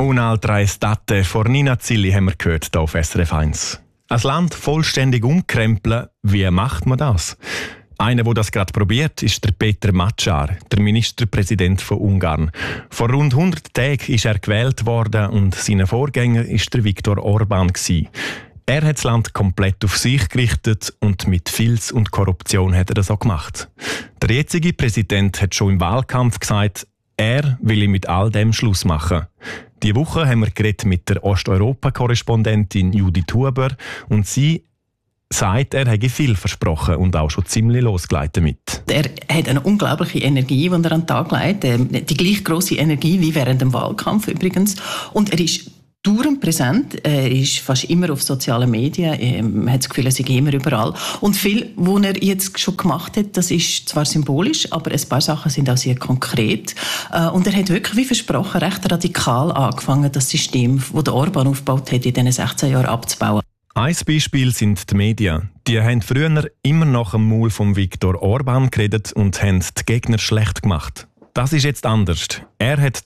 Un'altra estate vor Nina Zilli haben wir gehört hier auf SRF 1. Ein Land vollständig umkrempeln, wie macht man das? Einer, der das gerade probiert, ist der Peter Magyar, der Ministerpräsident von Ungarn. Vor rund 100 Tagen ist er gewählt worden und sein Vorgänger ist der Viktor Orbán gewesen. Er hat das Land komplett auf sich gerichtet und mit Filz und Korruption hat er das auch gemacht. Der jetzige Präsident hat schon im Wahlkampf gesagt, er will mit all dem Schluss machen. Diese Woche haben wir geredet mit der Osteuropa-Korrespondentin Judith Huber und sie sagt, er hätte viel versprochen und auch schon ziemlich losgelegt damit. Er hat eine unglaubliche Energie, die er an den Tag legt. Die gleich grosse Energie wie während dem Wahlkampf übrigens. Und er ist dauernd präsent. Er ist fast immer auf sozialen Medien. Man hat das Gefühl, er sei immer überall. Und viel, was er jetzt schon gemacht hat, das ist zwar symbolisch, aber ein paar Sachen sind auch sehr konkret. Und er hat wirklich, wie versprochen, recht radikal angefangen, das System, das der Orbán aufgebaut hat, in diesen 16 Jahren abzubauen. Ein Beispiel sind die Medien. Die haben früher immer nach dem Maul von Viktor Orbán geredet und haben die Gegner schlecht gemacht. Das ist jetzt anders. Er hat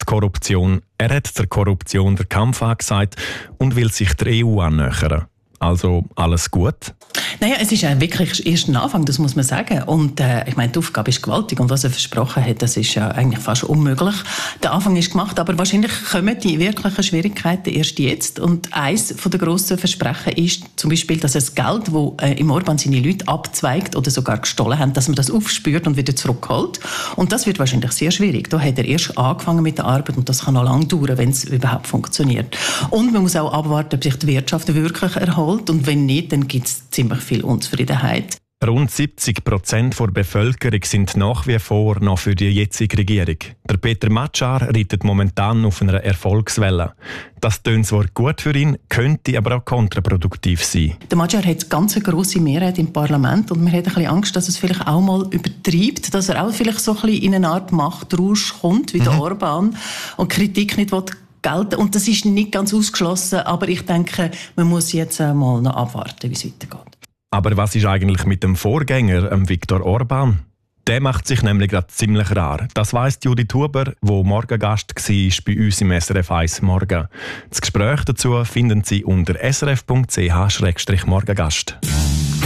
der Korruption den Kampf angesagt und will sich der EU annähern. Also alles gut? Naja, es ist wirklich erst ein Anfang, das muss man sagen. Und ich meine, die Aufgabe ist gewaltig und was er versprochen hat, das ist ja eigentlich fast unmöglich. Der Anfang ist gemacht, aber wahrscheinlich kommen die wirklichen Schwierigkeiten erst jetzt. Und eines der grossen Versprechen ist zum Beispiel, dass das Geld, das im Orbán seine Leute abzweigt oder sogar gestohlen haben, dass man das aufspürt und wieder zurückholt. Und das wird wahrscheinlich sehr schwierig. Da hat er erst angefangen mit der Arbeit und das kann noch lange dauern, wenn es überhaupt funktioniert. Und man muss auch abwarten, ob sich die Wirtschaft wirklich erholt. Und wenn nicht, dann gibt es ziemlich viel Unzufriedenheit. Rund 70% der Bevölkerung sind nach wie vor noch für die jetzige Regierung. Der Peter Magyar reitet momentan auf einer Erfolgswelle. Das tönt zwar gut für ihn, könnte aber auch kontraproduktiv sein. Der Magyar hat ganz eine grosse Mehrheit im Parlament und man hat ein bisschen Angst, dass es vielleicht auch mal übertreibt, dass er auch vielleicht so ein bisschen in eine Art Machtrausch kommt, wie der Orbán, und Kritik nicht will gelten. Und das ist nicht ganz ausgeschlossen, aber ich denke, man muss jetzt mal noch abwarten, wie es weitergeht. Aber was ist eigentlich mit dem Vorgänger, Viktor Orbán? Der macht sich nämlich gerade ziemlich rar. Das weiss Judith Huber, die Morgengast war bei uns im SRF 1 Morgen. Das Gespräch dazu finden Sie unter srf.ch/morgengast.